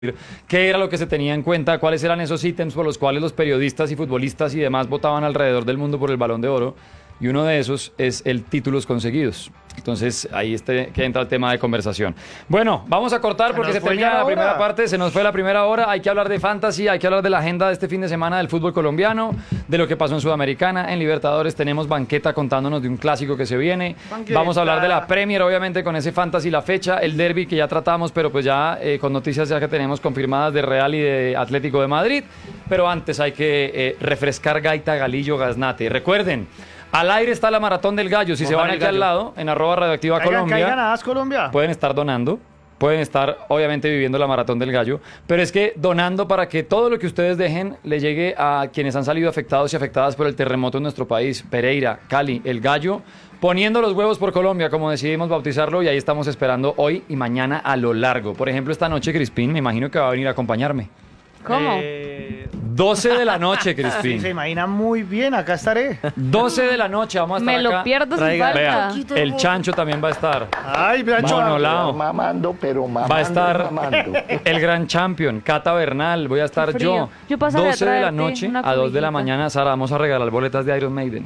qué era lo que se tenía en cuenta, cuáles eran esos ítems por los cuales los periodistas y futbolistas y demás votaban alrededor del mundo por el Balón de Oro, y uno de esos es el títulos conseguidos. Entonces ahí que entra el tema de conversación. Bueno, vamos a cortar porque se termina la primera parte, se nos fue la primera hora. Hay que hablar de fantasy, hay que hablar de la agenda de este fin de semana del fútbol colombiano, de lo que pasó en Sudamericana, en Libertadores. Tenemos banqueta contándonos de un clásico que se viene. Vamos a hablar de la Premier, obviamente, con ese fantasy, la fecha, el derbi que ya tratamos, pero pues ya con noticias ya que tenemos confirmadas de Real y de Atlético de Madrid. Pero antes hay que refrescar Gaita, Galillo, Gaznate. Recuerden, al aire está la Maratón del Gallo. Si se van aquí al lado, en @radioactiva Colombia, Caigan Colombia, pueden estar donando, pueden estar obviamente viviendo la Maratón del Gallo, pero es que donando para que todo lo que ustedes dejen le llegue a quienes han salido afectados y afectadas por el terremoto en nuestro país. Pereira, Cali, El Gallo, poniendo los huevos por Colombia, como decidimos bautizarlo, y ahí estamos esperando hoy y mañana a lo largo. Por ejemplo, esta noche Crispín, me imagino que va a venir a acompañarme. ¿Cómo? 12 de la noche, Crispín. Sí, se imagina muy bien, acá estaré. 12 de la noche, vamos a estar Me acá. lo pierdo sin falta. Vea, el Chancho también va a estar. Ay, Chancho. Monolao. Mamando, pero mamando. Va a estar mamando. el gran champion, Cata Bernal, voy a estar Qué frío. yo. Yo pasaré a 12 de la traerte noche una a 2 de la comidita. mañana, Sara, vamos a regalar boletas de Iron Maiden.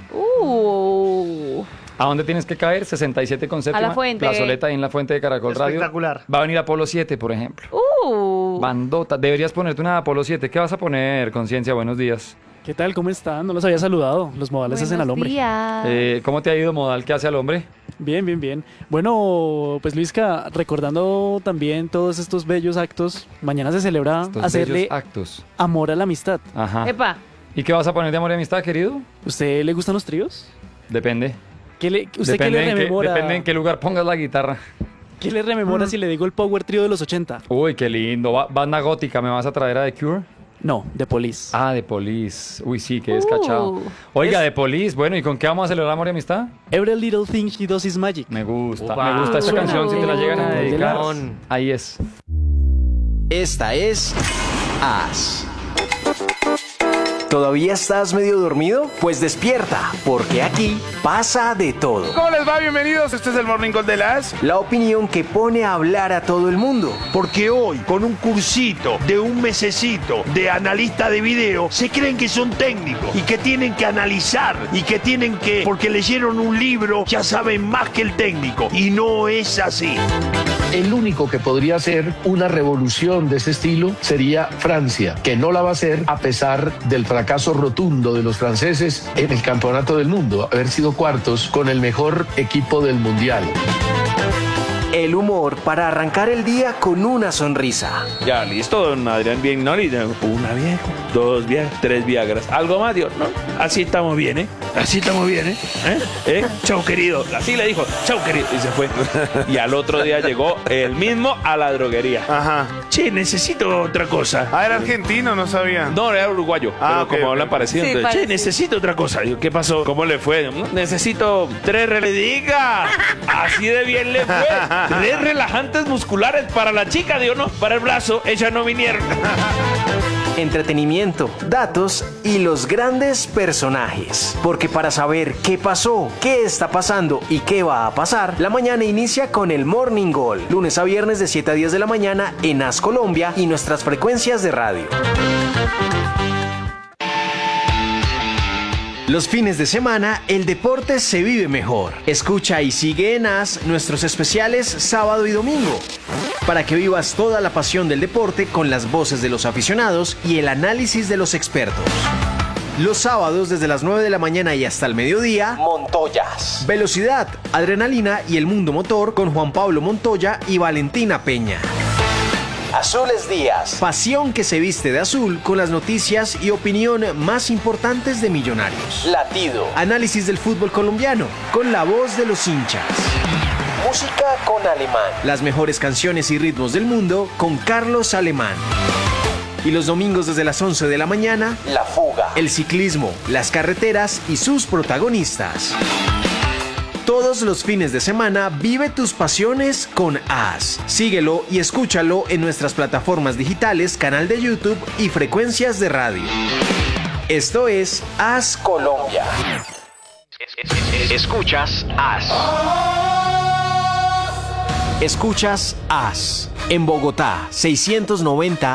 ¿A dónde tienes que caer? 67 con séptima. A la Fuente. Plazoleta ahí en la Fuente de Caracol Radio. Espectacular. Va a venir Apolo 7, por ejemplo. Bandota. Deberías ponerte una Apolo 7. ¿Qué vas a poner, Conciencia? Buenos días. ¿Qué tal? ¿Cómo están? No los había saludado. Los modales hacen al hombre. ¿Cómo te ha ido, Modal? ¿Qué hace al hombre? Bien, bien, bien. Bueno, pues Luisca, recordando también todos estos bellos actos, mañana se celebra Estos hacerle bellos actos. amor a la amistad. Ajá. Epa. ¿Y qué vas a poner de amor y amistad, querido? ¿Usted le gustan los tríos? Depende. ¿Usted qué le rememora? Depende en qué lugar pongas la guitarra. ¿Qué le rememora si le digo el power trío de los 80? Uy, qué lindo. Banda gótica, ¿me vas a traer a The Cure? No, de Police. Ah, The Police. Uy, sí, qué descachado. Oiga, The Police. Bueno, ¿y con qué vamos a celebrar amor y amistad? Every little thing he does is magic. Me gusta. Upa. Me gusta esta Suena canción. Si te la llegan a bien. dedicar, Delón. ahí es. Esta es As. ¿Todavía estás medio dormido? Pues despierta, porque aquí pasa de todo. ¿Cómo les va? Bienvenidos, este es el Morning Call de las. La opinión que pone a hablar a todo el mundo. Porque hoy, con un cursito de un mesecito de analista de video, se creen que son técnicos y que tienen que analizar y que tienen que, porque leyeron un libro, ya saben más que el técnico. Y no es así. El único que podría hacer una revolución de ese estilo sería Francia, que no la va a hacer a pesar del fracaso rotundo de los franceses en el campeonato del mundo, haber sido cuartos con el mejor equipo del mundial. El humor para arrancar el día con una sonrisa. Ya, listo, don Adrián, bien, ¿no? Una vieja, 2 viajes, 3 viagras. ¿Algo más, Dios? ¿No? Así estamos bien, ¿eh? Así estamos bien, ¿eh? Chau, querido. Así le dijo, chau, querido. Y se fue. Y al otro día llegó él mismo a la droguería. Ajá. Che, necesito otra cosa. Ah, era argentino, no sabía. No, era uruguayo. Ah, pero ok, como ok. hablan parecido, Sí, entonces, parecido. necesito otra cosa. Digo, ¿qué pasó? ¿Cómo le fue? Necesito 3 le diga. Así de bien le fue. 3 relajantes musculares para la chica, digo, no, para el brazo, ellas no vinieron. Entretenimiento, datos y los grandes personajes. Porque para saber qué pasó, qué está pasando y qué va a pasar, la mañana inicia con el Morning Call. Lunes a viernes de 7 a 10 de la mañana en As Colombia y nuestras frecuencias de radio. Los fines de semana, el deporte se vive mejor. Escucha y sigue en As nuestros especiales sábado y domingo, para que vivas toda la pasión del deporte con las voces de los aficionados y el análisis de los expertos. Los sábados desde las 9 de la mañana y hasta el mediodía, Montoyas. Velocidad, adrenalina y el mundo motor con Juan Pablo Montoya y Valentina Peña. Azules Días. Pasión que se viste de azul con las noticias y opinión más importantes de Millonarios. Latido. Análisis del fútbol colombiano con la voz de los hinchas. Música con Alemán. Las mejores canciones y ritmos del mundo con Carlos Alemán. Y los domingos desde las 11 de la mañana, La Fuga. El ciclismo, las carreteras y sus protagonistas. Todos los fines de semana vive tus pasiones con As. Síguelo y escúchalo en nuestras plataformas digitales, canal de YouTube y frecuencias de radio. Esto es As Colombia. Escuchas As. Escuchas As. En Bogotá, 690